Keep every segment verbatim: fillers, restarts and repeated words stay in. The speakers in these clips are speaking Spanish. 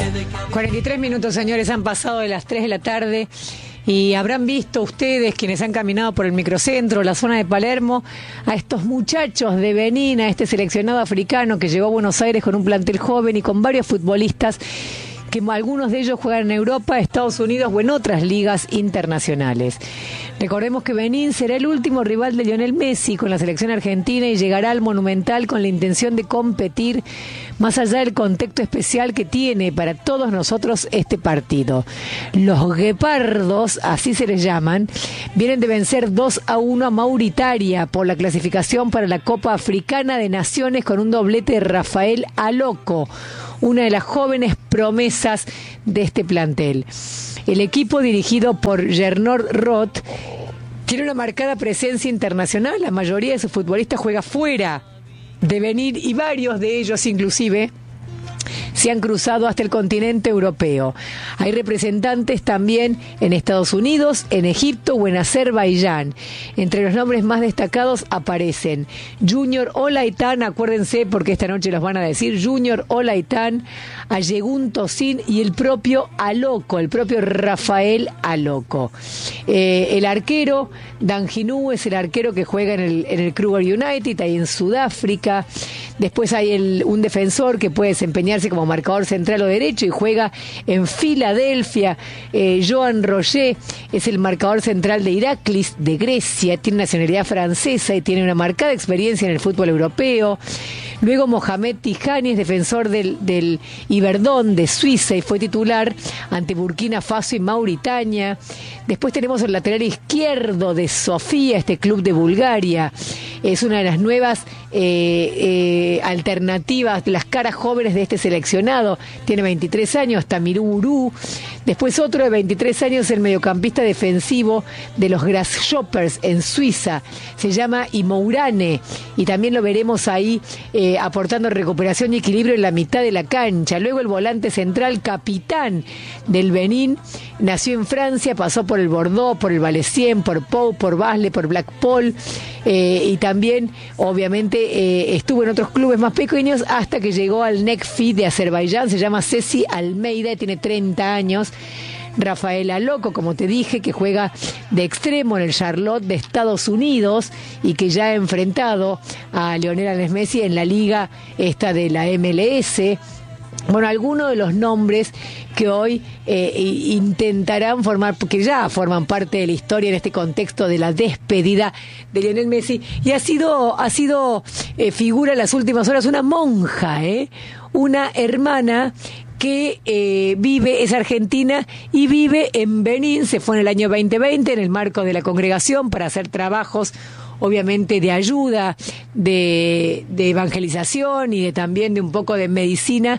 cuarenta y tres minutos, señores, han pasado de las tres de la tarde y habrán visto ustedes, quienes han caminado por el microcentro, la zona de Palermo, a estos muchachos de Benín, a este seleccionado africano que llegó a Buenos Aires con un plantel joven y con varios futbolistas que algunos de ellos juegan en Europa, Estados Unidos o en otras ligas internacionales. Recordemos que Benín será el último rival de Lionel Messi con la selección argentina y llegará al Monumental con la intención de competir, más allá del contexto especial que tiene para todos nosotros este partido. Los guepardos, así se les llaman, vienen de vencer dos a uno a Mauritania por la clasificación para la Copa Africana de Naciones con un doblete de Rafael Aloko, una de las jóvenes promesas de este plantel. El equipo, dirigido por Gernot Roth, tiene una marcada presencia internacional. La mayoría de sus futbolistas juega fuera de Benín y varios de ellos inclusive se han cruzado hasta el continente europeo. Hay representantes también en Estados Unidos, en Egipto o en Azerbaiyán. Entre los nombres más destacados aparecen Junior Olaitan, acuérdense porque esta noche los van a decir, Junior Olaitan, Ayegun Tosin y el propio Aloko, el propio Rafael Aloko. Eh, el arquero, Dan Ginu, es el arquero que juega en el, en el Kruger United, ahí en Sudáfrica. Después hay el, un defensor que puede desempeñarse como marcador central o derecho y juega en Filadelfia. Eh, Joan Roger es el marcador central de Iraklis, de Grecia, tiene nacionalidad francesa y tiene una marcada experiencia en el fútbol europeo. Luego Mohamed Tijani es defensor del, del Iberdón de Suiza y fue titular ante Burkina Faso y Mauritania. Después tenemos el lateral izquierdo de Sofía, este club de Bulgaria. Es una de las nuevas eh, eh, alternativas, las caras jóvenes de este seleccionado. Tiene veintitrés años, Tamirou Uru. Después otro de veintitrés años, el mediocampista defensivo de los Grasshoppers en Suiza. Se llama Imourane y también lo veremos ahí eh, aportando recuperación y equilibrio en la mitad de la cancha. Luego el volante central, capitán del Benín, nació en Francia, pasó por el Bordeaux, por el Valenciennes, por Pau, por Basle, por Blackpool eh, y también obviamente eh, estuvo en otros clubes más pequeños hasta que llegó al Nekfi de Azerbaiyán. Se llama Ceci Almeida y tiene treinta años. Rafael Aloko, como te dije, que juega de extremo en el Charlotte de Estados Unidos y que ya ha enfrentado a Lionel Messi en la liga esta de la M L S. Bueno, algunos de los nombres que hoy eh, intentarán formar, porque ya forman parte de la historia en este contexto de la despedida de Lionel Messi, y ha sido, ha sido eh, figura en las últimas horas una monja, ¿eh? Una hermana que eh, vive, es argentina y vive en Benín. Se fue en el año veinte veinte en el marco de la congregación para hacer trabajos obviamente de ayuda, de, de evangelización y de también de un poco de medicina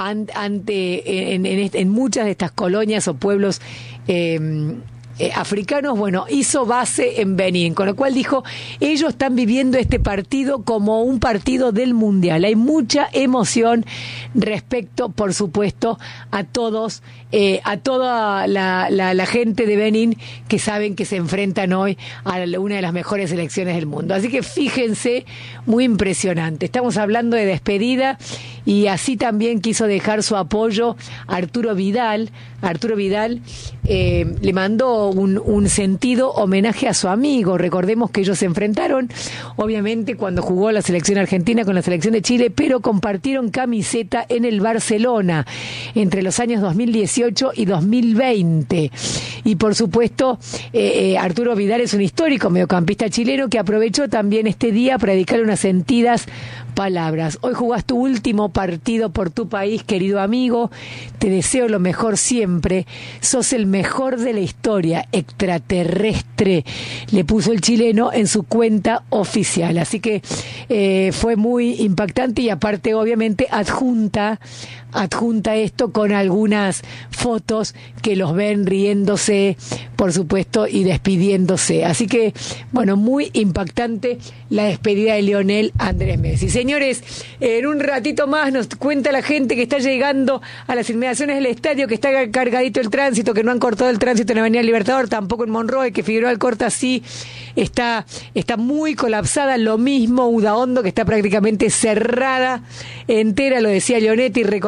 ante en, en, en muchas de estas colonias o pueblos eh, Eh, africanos. Bueno, hizo base en Benín, con lo cual dijo, ellos están viviendo este partido como un partido del Mundial. Hay mucha emoción respecto, por supuesto, a todos, eh, a toda la, la, la gente de Benín que saben que se enfrentan hoy a una de las mejores selecciones del mundo. Así que fíjense, muy impresionante. Estamos hablando de despedida y así también quiso dejar su apoyo a Arturo Vidal. Arturo Vidal eh, le mandó un, un sentido homenaje a su amigo. Recordemos que ellos se enfrentaron, obviamente, cuando jugó la selección argentina con la selección de Chile, pero compartieron camiseta en el Barcelona entre los años dos mil dieciocho y dos mil veinte. Y por supuesto, eh, eh, Arturo Vidal es un histórico mediocampista chileno que aprovechó también este día para dedicarle unas sentidas palabras. Hoy jugás tu último partido por tu país, querido amigo. Te deseo lo mejor siempre. Sos el mejor de la historia, extraterrestre, le puso el chileno en su cuenta oficial. Así que eh, fue muy impactante y aparte, obviamente, adjunta adjunta esto con algunas fotos que los ven riéndose, por supuesto, y despidiéndose. Así que, bueno, muy impactante la despedida de Lionel Andrés Messi. Señores, en un ratito más nos cuenta la gente que está llegando a las inmediaciones del estadio, que está cargadito el tránsito, que no han cortado el tránsito en la Avenida Libertador, tampoco en Monroe, que Figueroa Alcorta sí está, está muy colapsada. Lo mismo Udaondo, que está prácticamente cerrada entera, lo decía Leonetti. Recordemos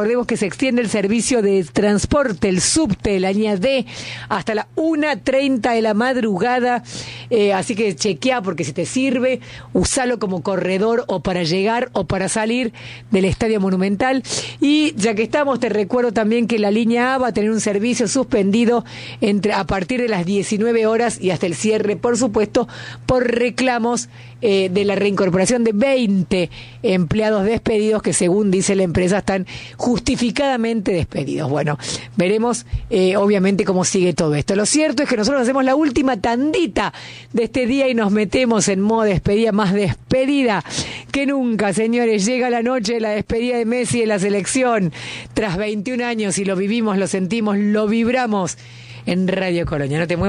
recordemos que se extiende el servicio de transporte, el subte, la línea D, hasta la una treinta de la madrugada, eh, así que chequea, porque si te sirve, usalo como corredor o para llegar o para salir del Estadio Monumental. Y ya que estamos, te recuerdo también que la línea A va a tener un servicio suspendido entre a partir de las diecinueve horas y hasta el cierre, por supuesto, por reclamos eh, de la reincorporación de veinte empleados despedidos que, según dice la empresa, están justificadamente despedidos. Bueno, veremos eh, obviamente cómo sigue todo esto. Lo cierto es que nosotros hacemos la última tandita de este día y nos metemos en modo despedida, más despedida que nunca, señores. Llega la noche de la despedida de Messi en la selección tras veintiún años, y lo vivimos, lo sentimos, lo vibramos en Radio Colonia. No te muevas.